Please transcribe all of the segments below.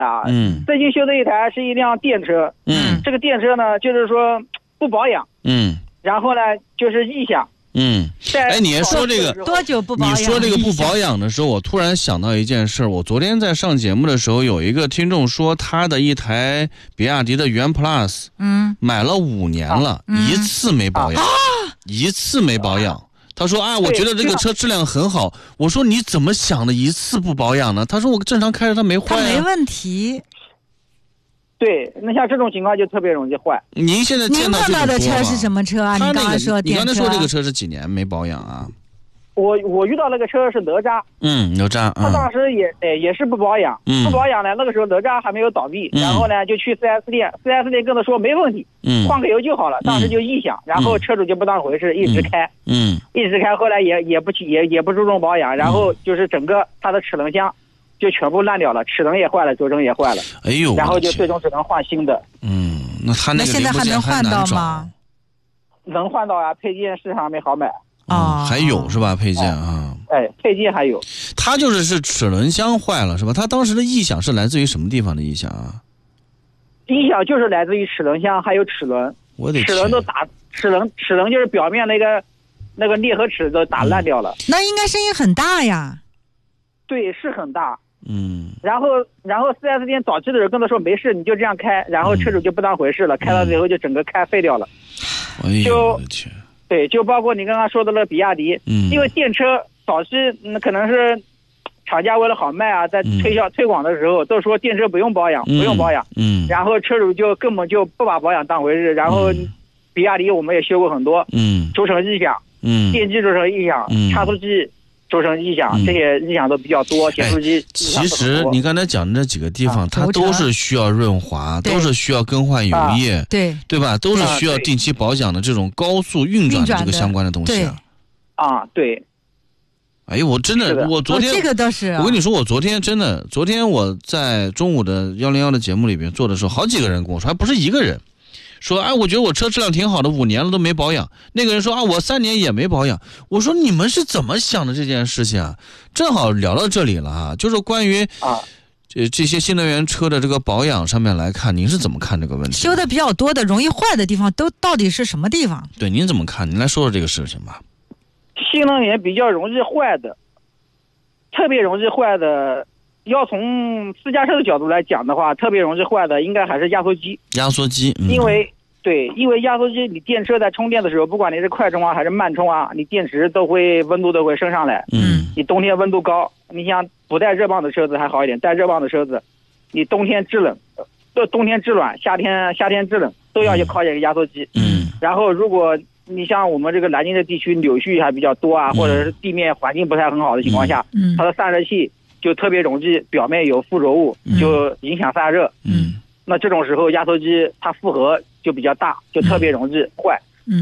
啊，最近修的一台是一辆电车，这个电车呢就是说不保养，然后呢就是异响， 哎，你说这个多久不保养？ 你说这个不保养的时候，我突然想到一件事。我昨天在上节目的时候，有一个听众说他的一台比亚迪的元 Plus，买了5年了，一次没保养，一次没保养。他说啊，我觉得这个车质量很好。我说你怎么想的，一次不保养呢？他说我正常开着它没坏， 它没问题。 对，那像这种情况就特别容易坏。 您现在见到这您碰到的车是什么车啊？ 你刚才说你刚才说这个车是几年没保养啊？ 我遇到那个车是哪吒， 哪吒， 他当时也是不保养，不保养呢，那个时候哪吒还没有倒闭，然后呢就去 4S 店跟他说没问题，换个油就好了，当时就异响，然后车主就不当回事，一直开，后来也不注重保养，然后就是整个他的齿轮箱就全部烂掉了，齿轮也坏了，轴承也坏了， 哎呦， 然后就最终只能换新的。 那他那个现在还能换到吗？ 能换到啊，配件市场没好买。 还有是吧？配件啊， 配件还有。 它就是齿轮箱坏了是吧？它当时的异响是来自于什么地方的异响啊？ 异响就是来自于齿轮箱还有齿轮，齿轮都打齿轮就是表面那个裂合齿都打烂掉了。 那应该声音很大呀。对， 是很大。然后 4S 店早期的人跟他说没事，你就这样开，然后车主就不当回事了，开了以后就整个开废掉了。 哎呦我的天！ 对，就包括你刚刚说的那比亚迪，因为电车早期可能是厂家为了好卖啊，在推广的时候都说电车不用保养，然后车主就根本就不把保养当回事，然后比亚迪我们也修过很多，轴承异响，电机轴承异响，差速器轴承异响，这些异响都比较多，减速机。 其实你刚才讲的这几个地方，它都是需要润滑，都是需要更换油液，对吧？都是需要定期保养的这种高速运转的这个相关的东西啊。对。 哎呦，我真的，我昨天这个倒是， 我跟你说，我昨天我在中午的101的节目里边做的时候，好几个人跟我说，还不是一个人。说哎，我觉得我车质量挺好的，5年了都没保养。那个人说啊，我3年也没保养。我说你们是怎么想的这件事情啊？正好聊到这里了啊，就是关于这些新能源车的这个保养上面来看，您是怎么看这个问题？ 修的比较多的、容易坏的地方都到底是什么地方？ 对，您怎么看？您来说说这个事情吧。 新能源比较容易坏的，特别容易坏的。要从私家车的角度来讲的话，特别容易坏的应该还是压缩机。因为压缩机你电车在充电的时候，不管你是快充啊还是慢充啊，你电池温度都会升上来。你冬天温度高，你像不带热泵的车子还好一点，带热泵的车子，你冬天制冷，冬天制暖，夏天制冷，都要去靠一个压缩机。然后如果你像我们这个南京的地区扭矩还比较多啊，或者是地面环境不太很好的情况下，它的散热器就特别容易表面有附着物，就影响散热。那这种时候压缩机它负荷就比较大，就特别容易坏。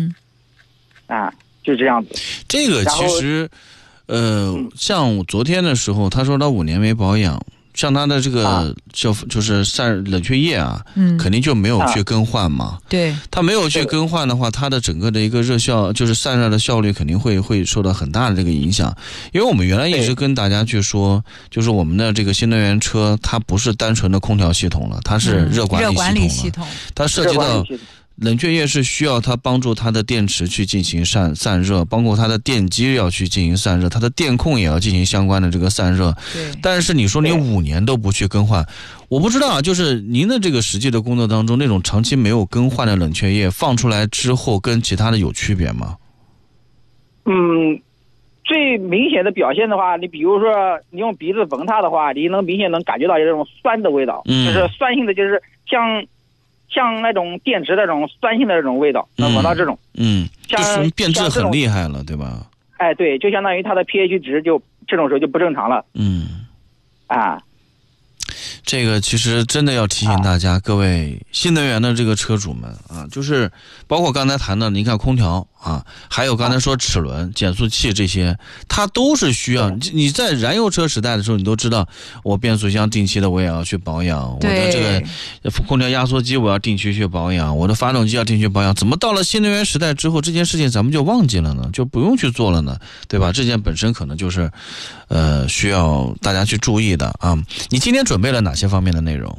就这样子。 这个其实像昨天的时候他说他5年没保养，像他的这个就是冷却液啊，肯定就没有去更换嘛。 对， 他没有去更换的话，它的整个的一个热效，就是散热的效率肯定会受到很大的这个影响。因为我们原来一直跟大家去说，就是我们的这个新能源车，它不是单纯的空调系统了，它是热管理系统了，它涉及到冷却液是需要它帮助它的电池去进行散热，包括它的电机要去进行散热，它的电控也要进行相关的这个散热。但是你说你5年都不去更换，我不知道啊，就是您的这个实际的工作当中，那种长期没有更换的冷却液放出来之后，跟其他的有区别吗？ 最明显的表现的话，你比如说你用鼻子闻它的话，你明显能感觉到有这种酸的味道，就是酸性的，就是像那种电池那种酸性的那种味道，能闻到这种。 就是变质很厉害了，对吧？ 哎，对，就相当于它的 pH 值就这种时候就不正常了。 这个其实真的要提醒大家，各位新能源的这个车主们啊，就是包括刚才谈的，你看空调啊，还有刚才说齿轮、减速器这些，它都是需要。你在燃油车时代的时候，你都知道，我变速箱定期的我也要去保养，我的这个空调压缩机我要定期去保养，我的发动机要定期保养。怎么到了新能源时代之后，这件事情咱们就忘记了呢？就不用去做了呢，对吧？这件本身可能就是，需要大家去注意的啊。你今天准备了哪些方面的内容？